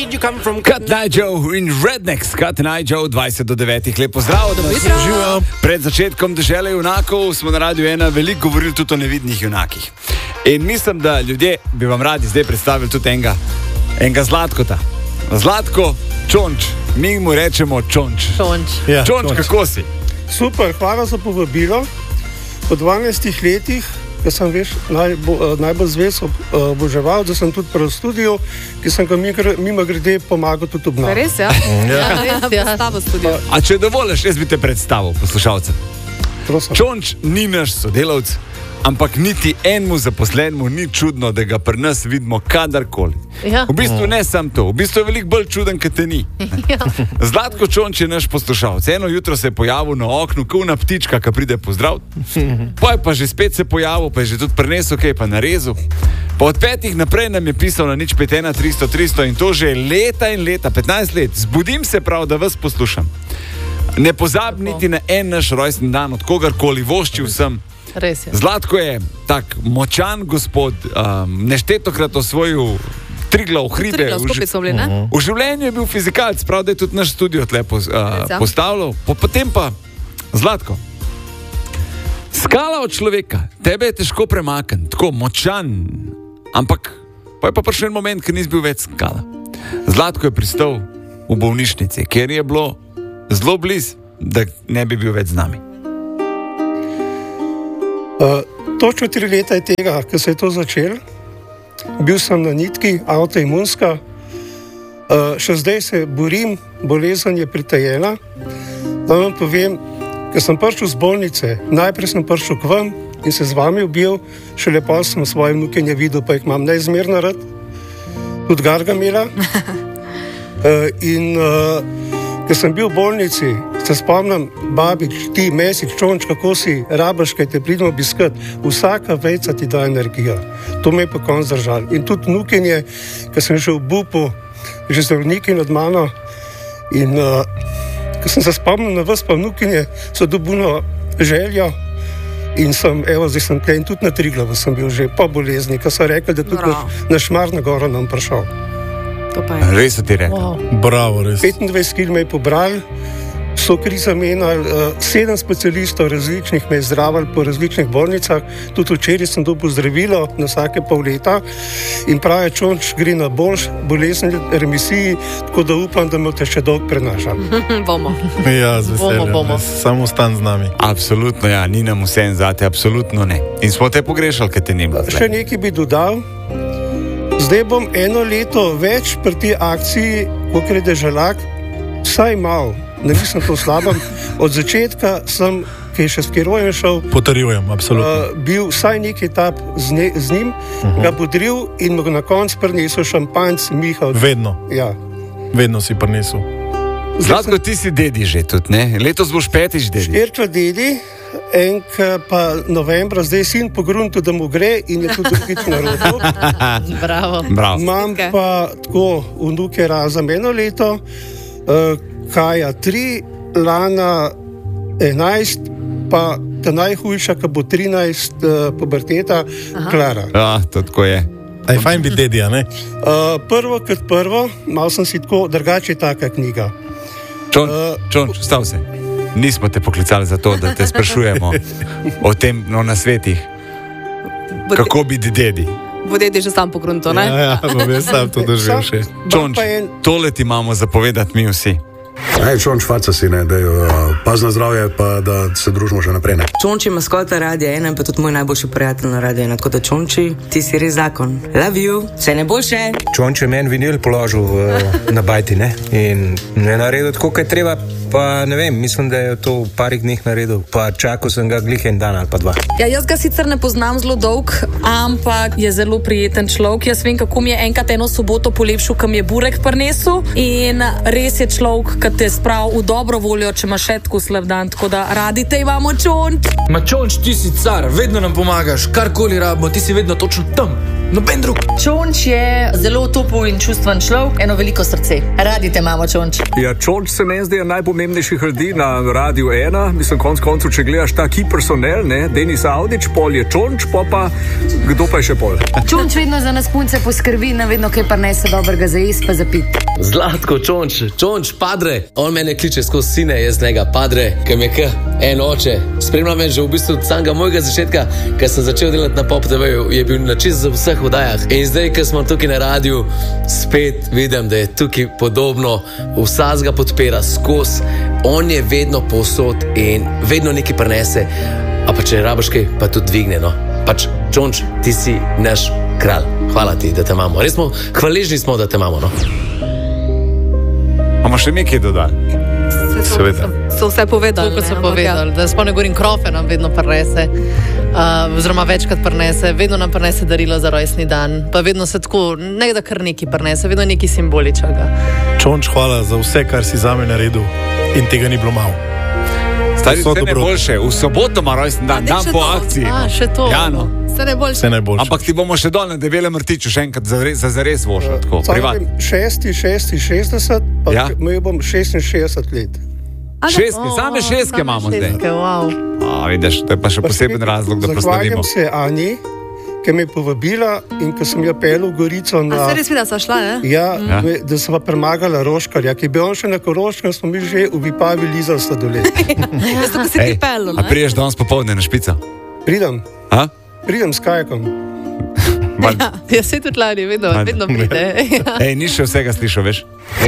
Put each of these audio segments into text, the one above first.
Cut Night Joe in Rednecks, Cut Night Joe 20 do 9. Lepo zdravo, da vas živijo. Pred začetkom Dežele junakov smo na Radiu 1 veliko govorili tudi o nevidnih junakih. In mislim, da ljudje bi vam radi zdaj predstavili tudi enega Zlatkota. Zlatko Čonč, mi mu rečemo Čonč. Ja, Čonč, kako si? Super, hvala za povabilo. Po 12 letih, ko sem najbolj zvest oboževal, da sem tudi prav v studiu, ki sem ga mimo grede pomagal tudi obnavljati. Res, ja? Predstavo studio. A če dovoliš, jaz bi te predstavil poslušalcem. Prosim. Čonč ni naš sodelavc, ampak niti enemu zaposlenemu ni čudno, da ga pri nas vidimo kadarkoli. Ja. V bistvu ne sam to, v bistvu je veliko bolj čuden, kot te ni. Ja. Zlatko Čonč je naš poslušalec. Eno jutro se je pojavil na oknu, kot una ptička, ki pride pozdraviti. Pa že spet se pojavil, pa je že tudi prinesel kaj, pa narezal. Pa od 5 naprej nam je pisal na 051 300 300 in to že leta in leta, 15 let. Zbudim se prav, da vas poslušam. Ne pozabi niti na en naš rojstni dan, od kogarkoli voščil sem. Res je. Zlatko je tak močan gospod, neštetokrat osvojil Triglav, hribe. Skupaj so bili, ne? V življenju je bil fizikalc, prav da je tudi naš studio tlepo postavljal. Potem pa, Zlatko, skala od človeka, tebe je težko premakniti, tako močan, ampak pa je pa prišel en moment, ker nisi bil več skala. Zlatko je pristal v bolnišnici, ker je bilo zelo blizu, da ne bi bil več z nami. Točno 3 leta je tega, ko se je to začelo. Bil sem na nitki, avtoimunska. Še zdaj se borim, bolezen je pritajena. Da vam povem, ko sem prišel z bolnice, najprej sem prišel k vam in se z vami ubil, šele pa sem svoje vnukinje videl, pa jih imam neizmerno rad. Tudi Gargamela. Ko sem bil v bolnici, se spomnim, babič, ti, Mesič, Čonč, kako si rabaš, kaj te pridemo obiskat. Vsaka vejca ti da energijo. To me je pa konc zdržal. In tudi vnukinje, ko sem že v bupu, že zdravniki nad mano, in ko sem se spomnil na vas, pa vnukinje so dobili željo in zdaj sem tle in tudi na Triglavu sem bil že po bolezni, ko so rekli, da tudi na Šmarno goro nam prišel. Res so ti rekli. Wow. Bravo, res. 25 kil me je pobral, so kriza menjali, 7 specialistov različnih me je zdravili po različnih bolnicah, tudi včeraj sem dobil zdravilo na vsake pol leta in pravi Čonč gre na boljš bolezni remisiji, tako da upam, da me te še dolgo prenašam. Bomo. Ja, z veseljem. Bomo. Samo stan z nami. Absolutno, ja, ni nam vsem zate, absolutno ne. In smo te pogrešali, ker te ni bilo. Še nekaj bi dodal. Zdaj bom 1 leto več pri tej akciji, kot je Deželak, vsaj malo, ne mislim to slabem. Od začetka sem, ki je še s Kirojem šel, Potrjujem, absolutno. Bil vsaj nekaj etap z njim, ga bodril in mu na koncu prinesel šampanjc Miha. Vedno. Ja. Vedno si prinesel. Zlatko, ti si dedi že tudi, ne? Letos boš 5. dedi. 4 dedi, enka pa novembra, zdaj sin pogrunil, da mu gre in je tudi drugič narodil. Bravo. Imam pa tako vnuke razem 1 leto, Kaja 3, Lana 11, pa ta najhujša, ki bo 13, puberteta, Klara. Ja, to tako je. Aj fajn biti dedi, a ne? Prvo kot prvo, malo sem si tako, drugače taka knjiga. Čonč, stav se. Nismo te poklicali za to, da te sprašujemo o tem, na svetih. Kako biti dedi? Bo dedi že sam pogrunto, ne? Ja, bom jaz sam to doživel še. Čonč, tole ti imamo zapovedati mi vsi. Čonč, faca si, ne, da paz na zdravje, pa da se družimo še naprej, ne. Čonč je maskota Radia 1 in pa tudi moj najboljši prijatelj na Radio 1, tako da Čonči, ti si res zakon. Love you, vse najboljše. Čonč je meni vinil položil na bajti, ne, in ne naredil tako, kaj treba, pa ne vem, mislim, da je to v parih dneh naredil, pa čakal sem ga glih en dan ali pa 2. Ja, jaz ga sicer ne poznam zelo dolg, ampak je zelo prijeten človek. Jaz vem, kako mi je enkrat eno soboto polepšil, kam je burek prinesel in res je človek, ki te sprav v dobro voljo, če imaš še tako slab dan, tako da radi te imamo, Čonč. Ma Čonč, ti si car, vedno nam pomagaš, karkoli rabimo, ti si vedno točno tam. noben drug. Čonč je zelo topel in čustven človek, eno veliko srce. Radi te imamo, Čonč. Ja, Čonč se meni zdi najpomembnejših ljudi na Radiu 1. Mislim, konc koncev, če gledaš ta key personel, ne, Denis Audič, pol je Čonč, pa kdo pa je še pol? Čonč vedno za nas punce poskrbi, na vedno kaj prinese dobrega za jesti pa za piti. Zlatko, Čonč, padre. On mene kliče skozi sine, jaz njega, padre, kaj me en oče. Spremlja me že v bistvu od samega mojega začetka, ker sem začel delati na Pop TV-ju, je bil na čisto v vseh oddajah. In zdaj, ko smo tukaj na radiju, spet vidim, da je tukaj podobno, vsaz ga podpira skozi, on je vedno povsod in vedno nekaj prinese, a pa če rabiš kaj, pa tudi dvigne, no. Pač, Čonč, ti si naš kralj. Hvala ti, da te imamo. Res smo, hvaležni smo, da te imamo, no. Imamo še nekaj dodati? Seveda. So vse povedali. Kot so povedali, da spomne govorim, krofe nam vedno prinese, oziroma večkrat prinese, vedno nam prinese darilo za rojstni dan, pa vedno se tako, nekda kar nekaj prinese, vedno nekaj simboličnega. Čonč, hvala za vse, kar si zame naredil in tega ni bilo malo. Stari, vse najboljše, v soboto ima rojstni dan, dan po akciji. Še to. Ja, no. Vse najboljše. Ampak ti bomo še dol na Debelem rtiču še enkrat za zares vošel, tako, privat. 6.60, pa ja? Mi bom 66 let. Same šestke imamo zdaj. Wow. Vidiš, to je pa še poseben razlog, da proslavimo. Zahvaljujem se Ani, ki me je povabila in ko sem jo pel v Gorico na... A se res vidi, da sva šla, ne? Ja, da sva premagala Roškarja, ki je bil on še na Koroškem, smo mi že v Vipavi lizali sladoled. Veš, ko si ti pel, ne? A priješ danes popoldne na špico? Pridem. A? Pridem s kajakom. Ja, se tudi lani, vedno pride. Ej, ni še vsega slišal, veš?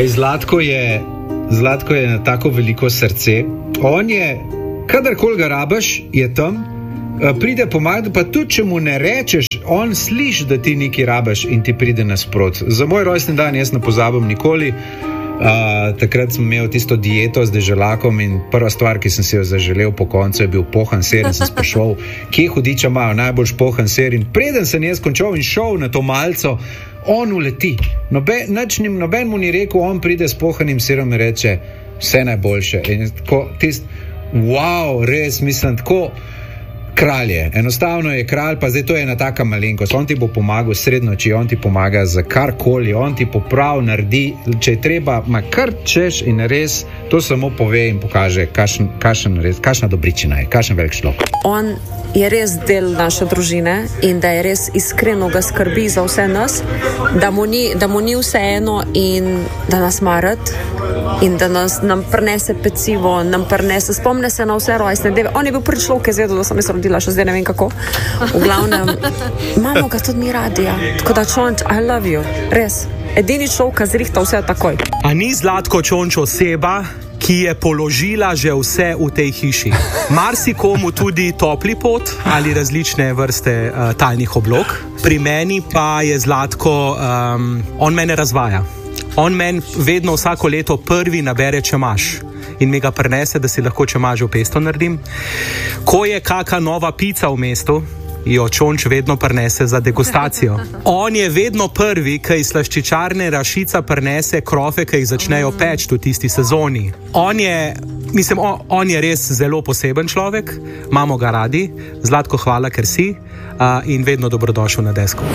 Zlatko je na tako veliko srce. On je, kadarkoli ga rabaš, je tam, pride pomagati, pa tudi če mu ne rečeš, on sliši, da ti nekaj rabaš in ti pride nasprot. Za moj rojstni dan jaz ne pozabim nikoli. Takrat sem imel tisto dieto z deželakom in prva stvar, ki sem si jo zaželel po koncu, je bil pohan ser in sem spraševal, kje hudiča imajo najboljš pohan ser in preden sem jaz končal in šel na to malco, on uleti. Noben mu ni rekel, on pride s pohanim serom in reče, vse najboljše. In tako, wow, res mislim, tako kralj je. Enostavno je kralj, pa zdaj to je ena taka malenkost. On ti bo pomagal srednoči, on ti pomaga za karkoli, on ti poprav naredi, če je treba, ma kar češ in res to samo pove in pokaže, kakšna dobričina je, kakšen velik človek. On je res del naše družine in da je res iskreno ga skrbi za vse nas, da mu ni vseeno in da nas marat in da nam prinese pecivo, nam prinese, spomne se na vse rojstne dneve. On je bil prvi človek, ki je zvedel, da sem jaz rodila, še zdaj ne vem kako. V glavnem, imamo ga tudi mi radi, ja. Tako da, Čonč, I love you, res. Edini človek, ki zrihta vse takoj. A ni Zlatko Čonč oseba, ki je položila že vse v tej hiši? Marsikomu tudi topli pot ali različne vrste talnih oblog. Pri meni pa je Zlatko, on mene razvaja. On meni vedno vsako leto prvi nabere čemaž in mi ga prinese, da si lahko čemažev pesto naredim. Ko je kaka nova pica v mestu, jo Čonč vedno prinese za degustacijo. On je vedno prvi, ki iz slaščičarne Rašica prinese krofe, ki jih začnejo peči v tisti sezoni. On je res zelo poseben človek, imamo ga radi. Zlatko, hvala, ker si in vedno dobrodošel na desko.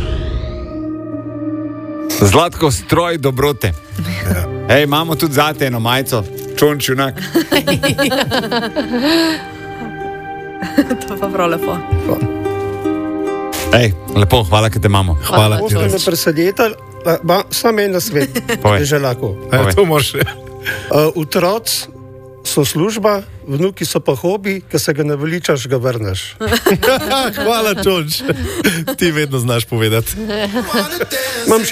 Zlatko, stroj dobrote. Ej, imamo tudi zate eno majico, Čonč junak. To pa prav lepo. Ej, lepo, hvala, ker te imamo. Hvala ti. Boste me presedetali, samo en na svet, že lahko. To moraš. Otroci so služba, vnuki so pa hobi, ki se ga naveličaš, ga vrneš. Hvala, Čonč. Ti vedno znaš povedati.